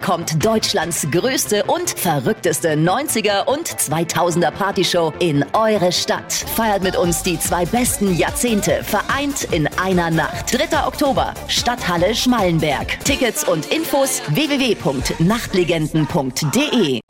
kommt Deutschlands größte und verrückteste 90er und 2000er Partyshow in eure Stadt. Feiert mit uns die 2 besten Jahrzehnte, vereint in einer Nacht. 3. Oktober, Stadthalle Schmallenberg. Tickets und Infos www.nachtlegenden.de.